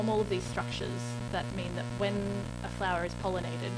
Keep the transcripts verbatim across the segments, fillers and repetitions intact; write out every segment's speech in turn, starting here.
all of these structures that mean that when a flower is pollinated,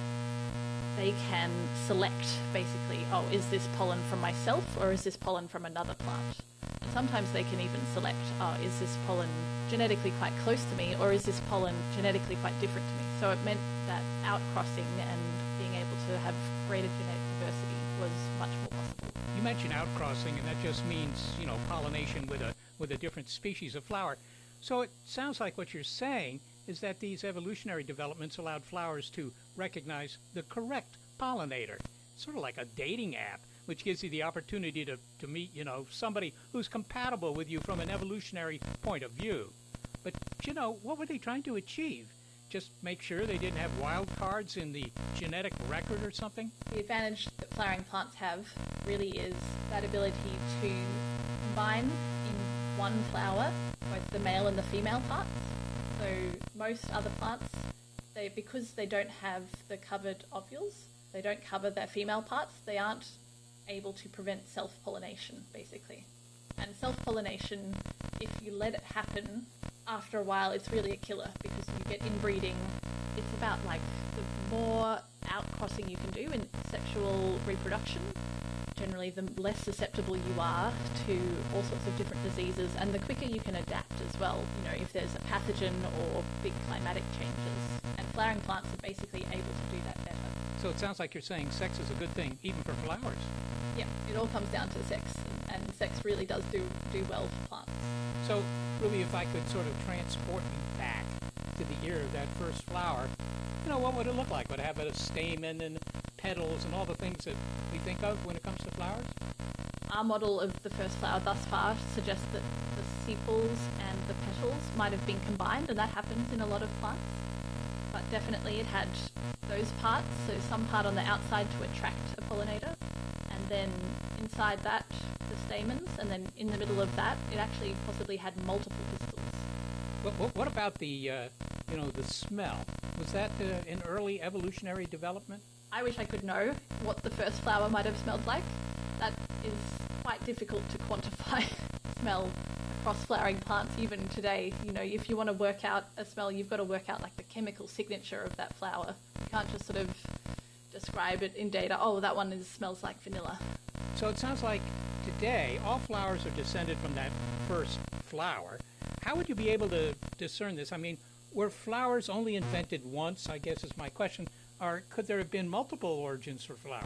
they can select basically, oh, is this pollen from myself or is this pollen from another plant? And sometimes they can even select, oh, is this pollen genetically quite close to me or is this pollen genetically quite different to me? So it meant that outcrossing and being able to have greater genetic diversity was much more possible. You mentioned outcrossing, and that just means, you know, pollination with a with a different species of flower. So it sounds like what you're saying is that these evolutionary developments allowed flowers to recognize the correct pollinator, sort of like a dating app, which gives you the opportunity to, to meet, you know, somebody who's compatible with you from an evolutionary point of view. But, you know, what were they trying to achieve? Just make sure they didn't have wild cards in the genetic record or something? The advantage that flowering plants have really is that ability to combine in one flower both the male and the female parts. So most other plants, they because they don't have the covered ovules, they don't cover their female parts, they aren't able to prevent self-pollination, basically. And self-pollination, if you let it happen, after a while it's really a killer because you get inbreeding. It's about like the more outcrossing you can do in sexual reproduction, generally the less susceptible you are to all sorts of different diseases, and the quicker you can adapt as well, you know, if there's a pathogen or big climatic changes. And flowering plants are basically able to do that better. So it sounds like you're saying sex is a good thing, even for flowers. Yeah, it all comes down to sex, and, and sex really does do, do well for plants. So, Ruby, if I could sort of transport you back to the year of that first flower, you know, what would it look like? Would it have a stamen and petals and all the things that we think of when it comes to flowers? Our model of the first flower thus far suggests that the sepals and the petals might have been combined, and that happens in a lot of plants. But definitely it had those parts, so some part on the outside to attract a pollinator, and then inside that the stamens, and then in the middle of that it actually possibly had multiple pistils. What, what, what about the, uh, you know, the smell? Was that uh, an early evolutionary development? I wish I could know what the first flower might have smelled like. That is quite difficult to quantify smell across flowering plants even today. You know, if you want to work out a smell, you've got to work out like the chemical signature of that flower. You can't just sort of describe it in data, oh, that one is, smells like vanilla. So it sounds like today all flowers are descended from that first flower. How would you be able to discern this? I mean, were flowers only invented once, I guess is my question, or could there have been multiple origins for flowers?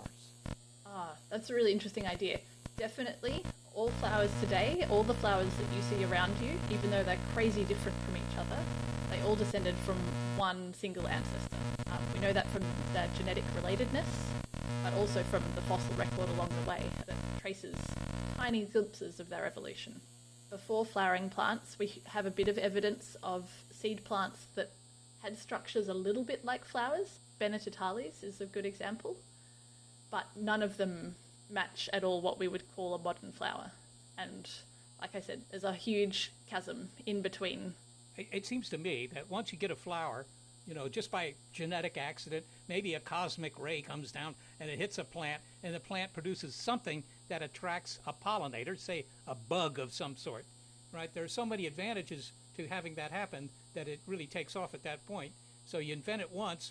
Ah, that's a really interesting idea. Definitely, all flowers today, all the flowers that you see around you, even though they're crazy different from each other, they all descended from one single ancestor. Um, we know that from their genetic relatedness, but also from the fossil record along the way that traces tiny glimpses of their evolution. Before flowering plants, we have a bit of evidence of seed plants that had structures a little bit like flowers. Bennettitalis is a good example, but none of them match at all what we would call a modern flower. And like I said, there's a huge chasm in between. It, it seems to me that once you get a flower, you know, just by genetic accident, maybe a cosmic ray comes down and it hits a plant, and the plant produces something that attracts a pollinator, say a bug of some sort, right? There are so many advantages to having that happen that it really takes off at that point. So you invent it once,